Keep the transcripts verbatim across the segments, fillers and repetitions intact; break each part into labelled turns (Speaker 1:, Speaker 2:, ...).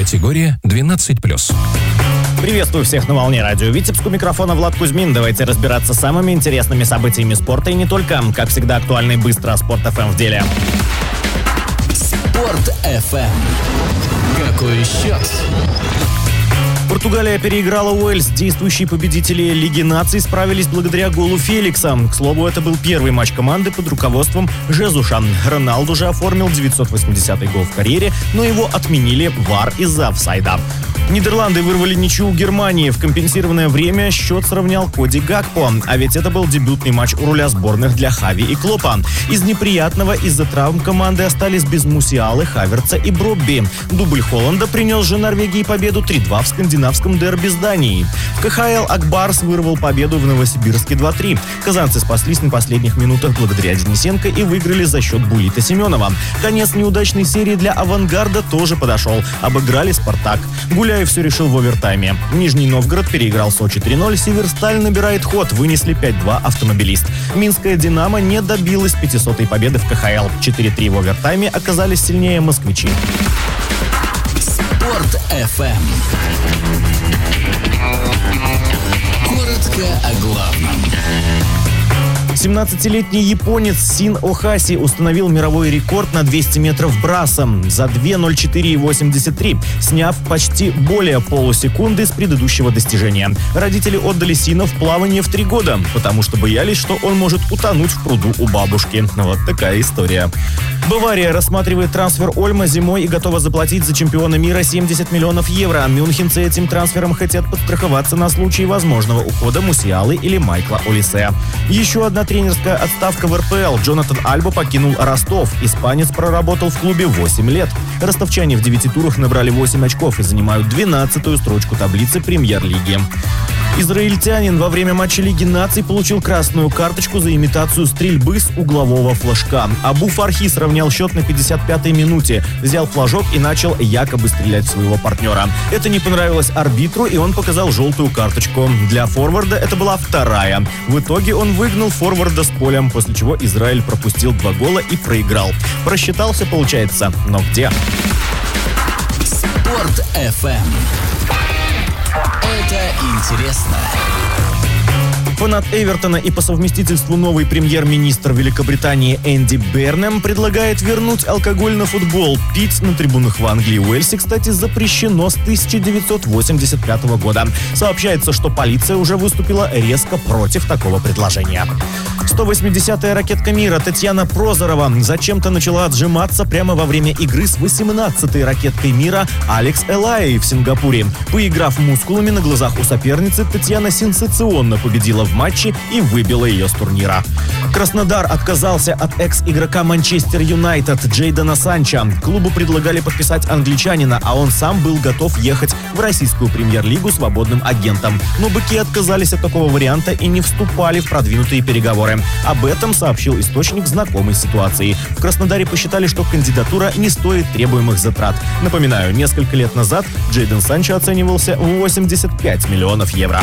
Speaker 1: Категория двенадцать плюс.
Speaker 2: Приветствую всех на волне радио Витебск. У микрофона Влад Кузьмин. Давайте разбираться с самыми интересными событиями спорта и не только. Как всегда, актуально и быстро. Спорт эф эм в деле.
Speaker 3: Спорт эф эм. Какой счет?
Speaker 2: Португалия переиграла Уэльс. Действующие победители Лиги наций справились благодаря голу Феликса. К слову, это был первый матч команды под руководством Жезуша. Роналду же оформил девятьсот восьмидесятый гол в карьере, но его отменили в ар из-за офсайда. Нидерланды вырвали ничью у Германии. В компенсированное время счет сравнял Коди Гакпо. А ведь это был дебютный матч у руля сборных для Хави и Клопа. Из неприятного из-за травм команды остались без Мусиалы, Хаверца и Бробби. Дубль Холланда принес же Норвегии победу три-два в скандинавском дерби с Данией. В ка ха эл Акбарс вырвал победу в Новосибирске два-три. Казанцы спаслись на последних минутах благодаря Денисенко и выиграли за счет Булита Семенова. Конец неудачной серии для Авангарда тоже подошел. Обыграли Спартак. Гуляев все решил в овертайме. Нижний Новгород переиграл Сочи три-ноль. Северсталь набирает ход. Вынесли пять-два Автомобилист. Минская Динамо не добилась пятисотой победы в ка ха эл. четыре-три в овертайме оказались сильнее москвичи.
Speaker 3: Спорт эф эм. Коротко о главном.
Speaker 2: семнадцатилетний японец Син Охаси установил мировой рекорд на двести метров брасом за два ноль четыре восемьдесят три, сняв почти более полусекунды с предыдущего достижения. Родители отдали Сина в плавание в три года, потому что боялись, что он может утонуть в пруду у бабушки. Вот такая история. Бавария рассматривает трансфер Ольма зимой и готова заплатить за чемпиона мира семьдесят миллионов евро. Мюнхенцы этим трансфером хотят подстраховаться на случай возможного ухода Мусиалы или Майкла Олисе. Еще одна тренерская отставка в эр пэ эл. Джонатан Альба покинул Ростов. Испанец проработал в клубе восемь лет. Ростовчане в девяти турах набрали восемь очков и занимают двенадцатую строчку таблицы премьер-лиги. Израильтянин во время матча Лиги наций получил красную карточку за имитацию стрельбы с углового флажка. Абу Фархи сравнял счет на пятьдесят пятой минуте, взял флажок и начал якобы стрелять в своего партнера. Это не понравилось арбитру, и он показал желтую карточку. Для форварда это была вторая. В итоге он выгнал форварда с полем, после чего Израиль пропустил два гола и проиграл. Просчитался, получается, но где?
Speaker 3: Спорт эф эм. Это интересно.
Speaker 2: Фанат Эвертона и по совместительству новый премьер-министр Великобритании Энди Бернем предлагает вернуть алкоголь на футбол. Пить на трибунах в Англии и Уэльсе, кстати, запрещено с тысяча девятьсот восемьдесят пятого года. Сообщается, что полиция уже выступила резко против такого предложения. сто восьмидесятая ракетка мира Татьяна Прозорова зачем-то начала отжиматься прямо во время игры с восемнадцатой ракеткой мира Алекс Элай в Сингапуре. Поиграв мускулами на глазах у соперницы, Татьяна сенсационно победила в матче и выбила ее с турнира. Краснодар отказался от экс-игрока Манчестер Юнайтед Джейдена Санчо. Клубу предлагали подписать англичанина, а он сам был готов ехать в российскую премьер-лигу свободным агентом. Но быки отказались от такого варианта и не вступали в продвинутые переговоры. Об этом сообщил источник знакомой ситуации. В Краснодаре посчитали, что кандидатура не стоит требуемых затрат. Напоминаю, несколько лет назад Джейден Санчо оценивался в восемьдесят пять миллионов евро.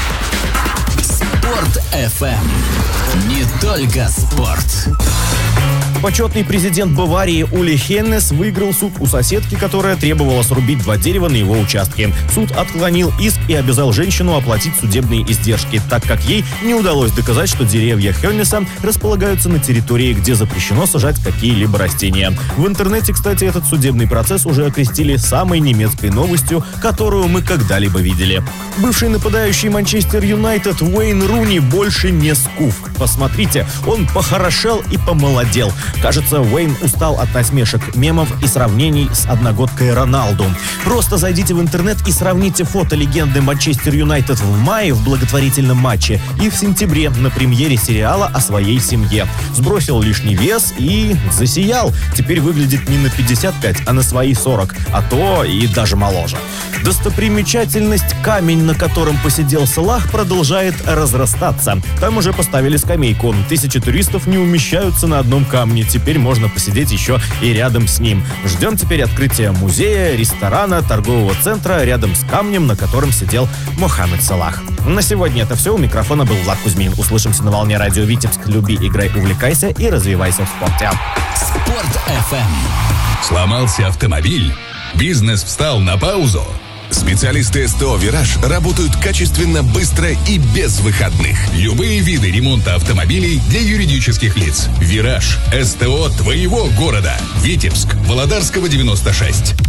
Speaker 3: Спорт эф эм. Не только спорт.
Speaker 2: Почетный президент Баварии Ули Хеннес выиграл суд у соседки, которая требовала срубить два дерева на его участке. Суд отклонил иск и обязал женщину оплатить судебные издержки, так как ей не удалось доказать, что деревья Хеннеса располагаются на территории, где запрещено сажать какие-либо растения. В интернете, кстати, этот судебный процесс уже окрестили самой немецкой новостью, которую мы когда-либо видели. Бывший нападающий Манчестер Юнайтед Уэйн Руни больше не скуф. Посмотрите, он похорошел и помолодел. Кажется, Уэйн устал от насмешек, мемов и сравнений с одногодкой Роналду. Просто зайдите в интернет и сравните фото легенды Манчестер Юнайтед в мае в благотворительном матче и в сентябре на премьере сериала о своей семье. Сбросил лишний вес и засиял. Теперь выглядит не на пятьдесят пять, а на свои сорок, а то и даже моложе. Достопримечательность камень, на котором посидел Салах, продолжает разрастаться. Там уже поставили скамейку. Тысячи туристов не умещаются на одном камне. Теперь можно посидеть еще и рядом с ним. Ждем теперь открытия музея, ресторана, торгового центра рядом с камнем, на котором сидел Мохаммед Салах. На сегодня это все. У микрофона был Влад Кузьмин. Услышимся на волне радио Витебск. Люби, играй, увлекайся и развивайся в спорте.
Speaker 3: Спорт эф эм.
Speaker 1: Сломался автомобиль?
Speaker 4: Бизнес встал на паузу? Специалисты СТО «Вираж» работают качественно, быстро и без выходных. Любые виды ремонта автомобилей для юридических лиц. «Вираж» – СТО твоего города. Витебск, Володарского, девяносто шесть.